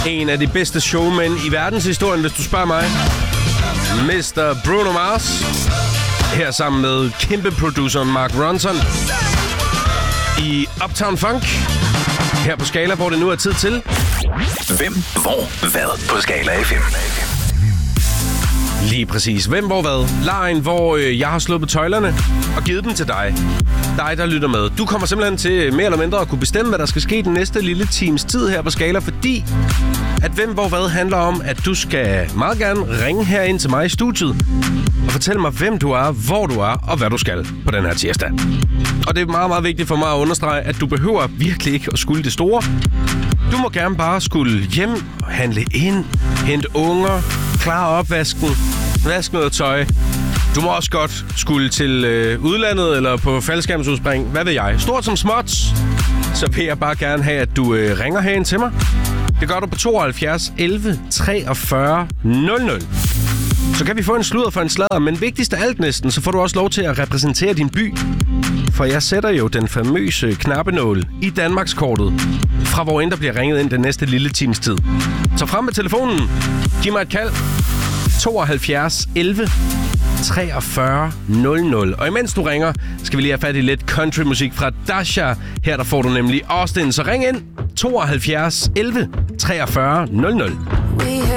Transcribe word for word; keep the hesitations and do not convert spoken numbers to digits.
En af de bedste showmænd i verdenshistorien, hvis du spørger mig. mister Bruno Mars. Her sammen med kæmpe produceren Mark Ronson. I Uptown Funk. Her på Skala, hvor det nu er tid til... Hvem, hvor, hvad på Skala F M. Lige præcis. Hvem, hvor, hvad? Lejen, hvor øh, jeg har slået på tøjlerne og givet dem til dig. Dig, der lytter med. Du kommer simpelthen til mere eller mindre at kunne bestemme, hvad der skal ske den næste lille times tid her på Skala, fordi at Hvem, hvor, hvad handler om, at du skal meget gerne ringe her ind til mig i studiet og fortælle mig, hvem du er, hvor du er og hvad du skal på den her tirsdag. Og det er meget, meget vigtigt for mig at understrege, at du behøver virkelig ikke at skulle det store. Du må gerne bare skulle hjem, handle ind, hente unger, klare opvasken, vaske noget tøj. Du må også godt skulle til øh, udlandet eller på faldskærmsudspring. Hvad ved jeg? Stort som småt. Så vil jeg bare gerne have, at du øh, ringer herind til mig. Det gør du på tooghalvfjerds elleve treogfyrre nul nul. Så kan vi få en sludder for en sladder, men vigtigst af alt næsten, så får du også lov til at repræsentere din by. For jeg sætter jo den famøse knappenål i Danmarkskortet, fra hvor end der bliver ringet ind den næste lille times tid. Så frem med telefonen. Giv mig et kald. tooghalvfjerds elleve treogfyrre nul nul. Og imens du ringer, skal vi lige have fat i lidt countrymusik fra Dasha. Her der får du nemlig Austin. Så ring ind. tooghalvfjerds elleve treogfyrre nul nul.